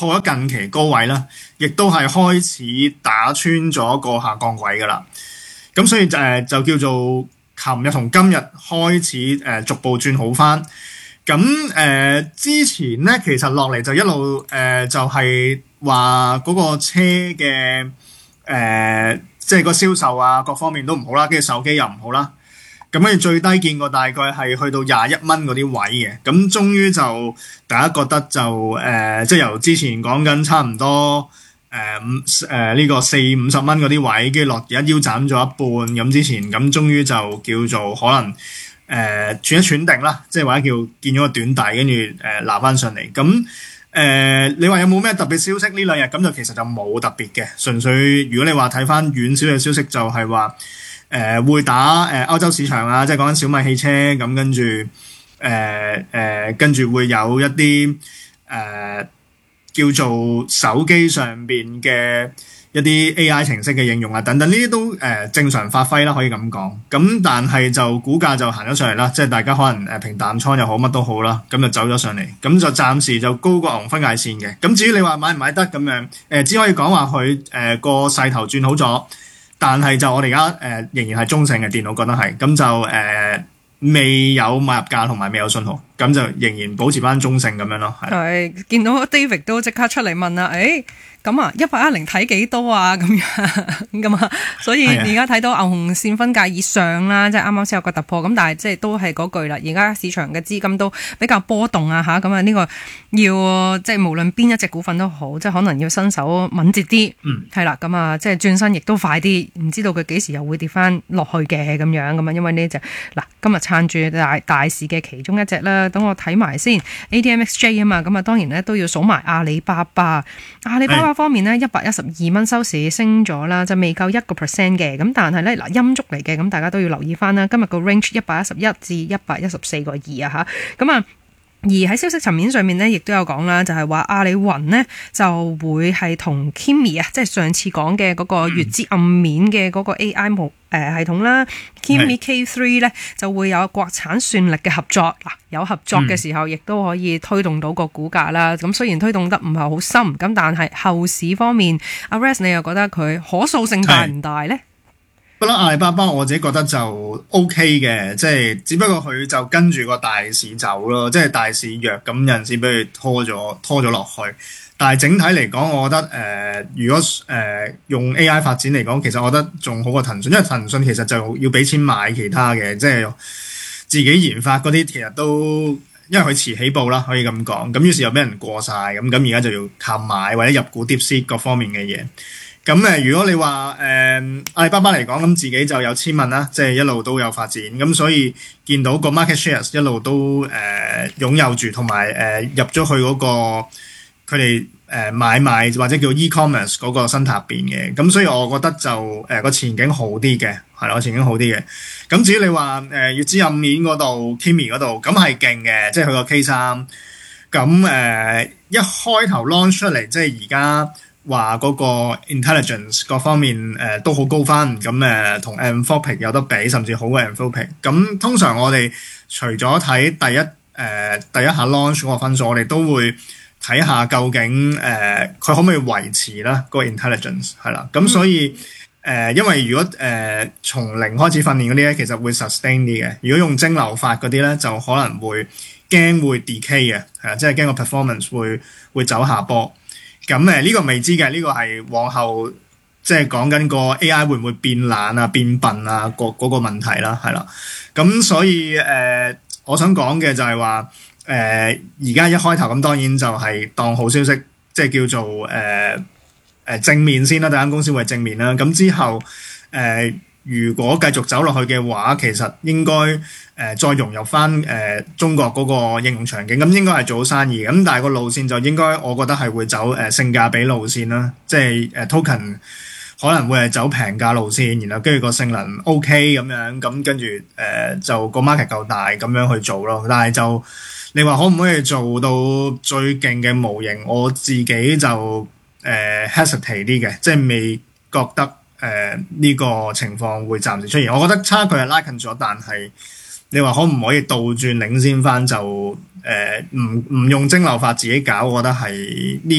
破咗近期高位啦，亦都係開始打穿咗個下降軌噶啦。咁所以就叫做琴日同今日開始逐步轉好翻。咁之前咧其實落嚟就一路就係話嗰個車嘅即係個銷售啊各方面都唔好啦，跟住手機又唔好啦。咁跟住最低見過大概係去到21蚊嗰啲位嘅，咁終於就大家覺得就即係由之前講緊差唔多呢個40-50蚊嗰啲位，跟住落而家腰斬咗一半，咁之前咁終於就叫做可能喘一喘定啦，即係或者叫見咗個短底，跟住拿翻上嚟。咁你話有冇咩特別消息呢兩日？咁就其實就冇特別嘅，純粹如果你話睇翻遠少嘅消息，就係話會打歐洲市場啊，即係講緊小米汽車咁，跟住會有一啲叫做手機上邊嘅一啲 AI 程式嘅應用啊等等，呢啲都正常發揮啦，可以咁講。咁但係就股價就行咗上嚟啦，即係大家可能平淡倉又好乜都好啦，咁就走咗上嚟，咁就暫時就高過牛熊分界線嘅。咁至於你話買唔買得咁樣，只可以講話佢個勢頭轉好咗。但係就我哋而家仍然係中性嘅電腦覺得係，咁就未有買入價同埋未有信號，咁就仍然保持翻中性咁樣咯。 係見到 David 都即刻出嚟問啦，咁啊110睇幾多啊咁樣咁啊，所以而家睇到牛熊線分界以上啦，即係啱啱先有個突破，咁但係即係都係嗰句啦，而家市場嘅資金都比較波動啊吓，咁啊呢個要即係無論邊一隻股份都好，即係可能要身手敏捷啲，係啦，咁啊即係轉身亦都快啲，唔知道佢幾時又會跌翻落去嘅咁樣咁啊，因為呢隻嗱今日撐住大市嘅其中一隻啦，等我睇埋先 ATMXJ 啊嘛，咁啊當然咧都要數埋阿里巴巴方面呢112蚊收市升咗啦，就未夠1%嘅，咁但係咧嗱陰燭嚟嘅，咁大家都要留意翻啦。今日個 range 111至114.2啊吓，咁啊而喺消息層面上面呢，亦都有講啦，就係話阿里雲呢就會係同 Kimi 啊，即係上次講嘅嗰個月之暗面嘅嗰個 AI 系統啦 ，Kimi K3 咧就會有國產算力嘅合作。嗱，有合作嘅時候，亦都可以推動到個股價啦。咁雖然推動得唔係好深，咁但係後市方面，阿 Rex 你又覺得佢可塑性大唔大咧？ 不嬲，阿里巴巴我自己覺得就 OK 嘅，即係只不過佢就跟住個大市走咯，即係大市弱咁有陣時俾佢拖咗落去。但係整體嚟講，我覺得如果用 AI 發展嚟講，其實我覺得仲好過騰訊，因為騰訊其實就要俾錢買其他嘅，即係自己研發嗰啲其實都因為佢遲起步啦，可以咁講。咁於是又俾人過晒，咁而家就要靠買或者入股 DeepSeek 各方面嘅嘢。咁如果你話阿里巴巴嚟講，咁自己就有千萬啦，即係一路都有發展，咁所以見到個 market shares 一路都擁有住，同埋入咗去嗰個佢哋買賣或者叫 e-commerce 嗰個生態入邊嘅，咁所以我覺得就個前景好啲嘅，係啦，個前景好啲嘅。咁至於你話月之暗面嗰度 Kimi 嗰度，咁係勁嘅，即係佢個 K3，咁一開頭 launch 出嚟，即係而家話嗰個 intelligence 各方面都好高分，咁同 Anthropic 有得比，甚至好過 Anthropic。咁通常我哋除咗睇第一下 launch 嗰個分數，我哋都會睇下究竟佢可唔可以維持啦個 intelligence 係啦。咁所以因為如果從零開始訓練嗰啲咧，其實會 sustain 啲嘅。如果用蒸餾法嗰啲咧，就可能會驚會 decay 嘅，係即係驚個 performance 會走下坡。咁呢個未知嘅，呢個係往後即係講緊個 AI 會唔會變懶啊、變笨啊嗰個問題啦，係啦。咁所以我想講嘅就係話而家一開頭咁，當然就係當好消息，即係叫做正面先啦，第間公司會正面啦。咁之後如果繼續走落去嘅話，其實應該再融入翻中國嗰個應用場景，咁應該係做好生意。咁但係個路線就應該我覺得係會走性價比路線啦，即係token 可能會係走平價路線，然後跟住個性能 OK 咁樣，咁跟住就個 market 夠大咁樣去做咯。但係就你話可唔可以做到最勁嘅模型，我自己就hesitate 啲嘅，即係未覺得呢個情況會暫時出現。我覺得差距係拉近咗，但係你話可唔可以倒轉領先翻，就唔用蒸餾法自己搞，我覺得係呢